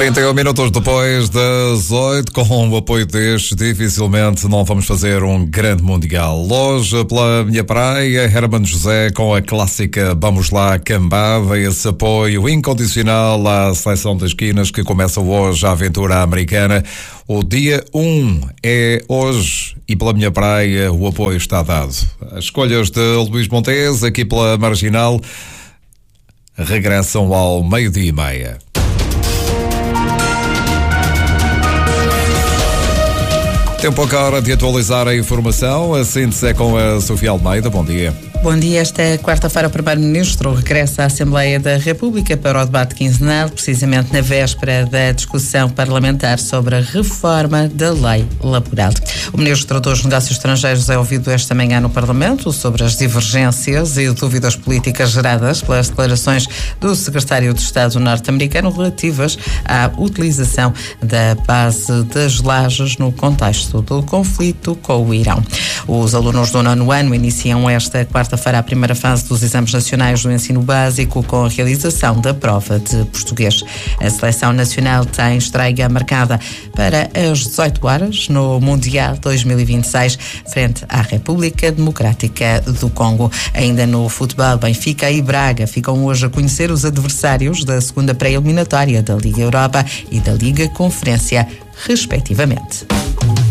31 minutos depois das 8, com o apoio deste, dificilmente não vamos fazer um grande mundial. Hoje, pela minha praia, Hermano José com a clássica Vamos Lá Cambada, esse apoio incondicional à seleção das esquinas que começa hoje a aventura americana. O dia 1 é hoje e pela minha praia o apoio está dado. As escolhas de Luís Montes, aqui pela Marginal, regressam ao 12:30. Tempo agora de atualizar a informação. A síntese é com a Sofia Almeida. Bom dia. Bom dia. Esta quarta-feira o Primeiro-Ministro regressa à Assembleia da República para o debate quinzenal, precisamente na véspera da discussão parlamentar sobre a reforma da lei laboral. O Ministro dos Negócios Estrangeiros é ouvido esta manhã no Parlamento sobre as divergências e dúvidas políticas geradas pelas declarações do Secretário de Estado norte-americano relativas à utilização da base das Lajes no contexto do conflito com o Irão. Os alunos do 9º ano iniciam esta quarta-feira a primeira fase dos exames nacionais do ensino básico com a realização da prova de português. A seleção nacional tem estreia marcada para as 18 horas no Mundial 2026 frente à República Democrática do Congo. Ainda no futebol, Benfica e Braga ficam hoje a conhecer os adversários da segunda pré-eliminatória da Liga Europa e da Liga Conferência, respectivamente.